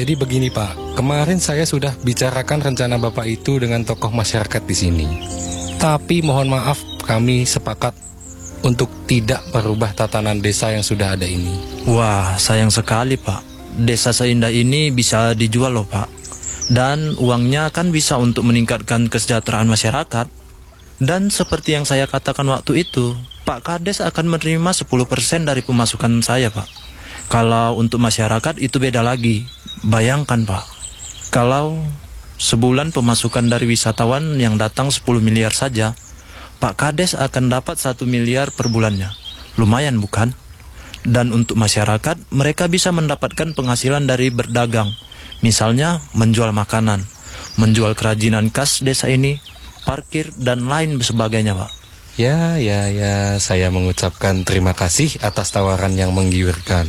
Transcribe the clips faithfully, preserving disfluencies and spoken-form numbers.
Jadi begini Pak, kemarin saya sudah bicarakan rencana Bapak itu dengan tokoh masyarakat di sini. Tapi mohon maaf, kami sepakat untuk tidak merubah tatanan desa yang sudah ada ini. Wah, sayang sekali Pak. Desa seindah ini bisa dijual loh Pak. Dan uangnya kan bisa untuk meningkatkan kesejahteraan masyarakat. Dan seperti yang saya katakan waktu itu, Pak Kades akan menerima sepuluh persen dari pemasukan saya Pak. Kalau untuk masyarakat itu beda lagi. Bayangkan Pak, kalau sebulan pemasukan dari wisatawan yang datang sepuluh miliar saja, Pak Kades akan dapat satu miliar per bulannya. Lumayan bukan? Dan untuk masyarakat, mereka bisa mendapatkan penghasilan dari berdagang. Misalnya menjual makanan, menjual kerajinan khas desa ini, parkir, dan lain sebagainya Pak. Ya, ya, ya, saya mengucapkan terima kasih atas tawaran yang menggiurkan.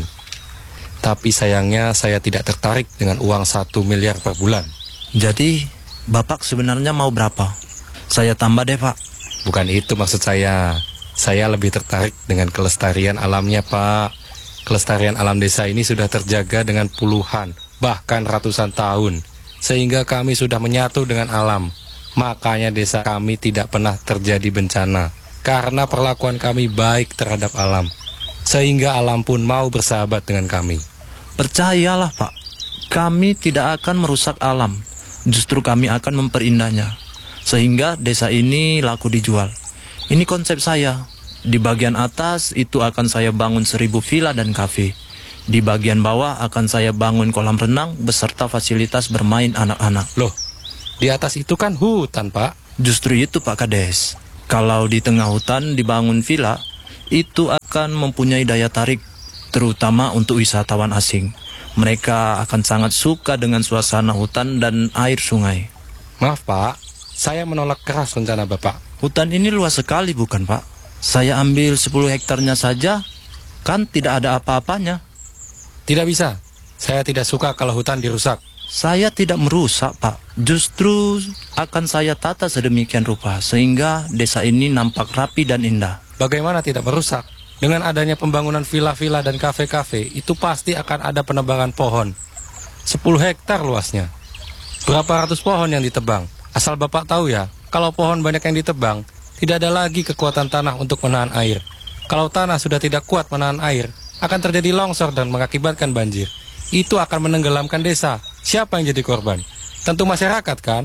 Tapi sayangnya saya tidak tertarik dengan uang satu miliar per bulan. Jadi, Bapak sebenarnya mau berapa? Saya tambah deh Pak. Bukan itu maksud saya. Saya lebih tertarik dengan kelestarian alamnya Pak. Kelestarian alam desa ini sudah terjaga dengan puluhan, bahkan ratusan tahun. Sehingga kami sudah menyatu dengan alam. Makanya desa kami tidak pernah terjadi bencana. Karena perlakuan kami baik terhadap alam. Sehingga alam pun mau bersahabat dengan kami. Percayalah Pak, kami tidak akan merusak alam. Justru kami akan memperindahnya. Sehingga desa ini laku dijual. Ini konsep saya. Di bagian atas itu akan saya bangun seribu villa dan kafe. Di bagian bawah akan saya bangun kolam renang beserta fasilitas bermain anak-anak. Loh, di atas itu kan hutan Pak. Justru itu Pak Kades. Kalau di tengah hutan dibangun villa, itu akan mempunyai daya tarik, terutama untuk wisatawan asing. Mereka akan sangat suka dengan suasana hutan dan air sungai. Maaf Pak, saya menolak keras rencana Bapak. Hutan ini luas sekali bukan Pak? Saya ambil sepuluh hektarnya saja, kan tidak ada apa-apanya. Tidak bisa, saya tidak suka kalau hutan dirusak. Saya tidak merusak Pak, justru akan saya tata sedemikian rupa sehingga desa ini nampak rapi dan indah. Bagaimana tidak merusak? Dengan adanya pembangunan villa-villa dan kafe-kafe, itu pasti akan ada penebangan pohon. sepuluh hektar luasnya. Berapa ratus pohon yang ditebang? Asal Bapak tahu ya, kalau pohon banyak yang ditebang, tidak ada lagi kekuatan tanah untuk menahan air. Kalau tanah sudah tidak kuat menahan air, akan terjadi longsor dan mengakibatkan banjir. Itu akan menenggelamkan desa. Siapa yang jadi korban? Tentu masyarakat kan?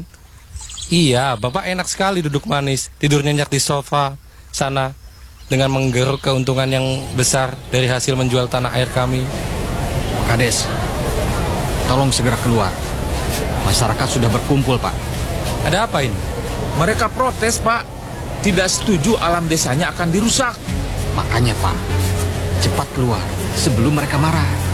Iya, Bapak enak sekali duduk manis, tidur nyenyak di sofa sana, dengan menggeruk keuntungan yang besar dari hasil menjual tanah air kami. Pak Kades, tolong segera keluar. Masyarakat sudah berkumpul Pak. Ada apa ini? Mereka protes Pak, tidak setuju alam desanya akan dirusak. Makanya Pak, cepat keluar sebelum mereka marah.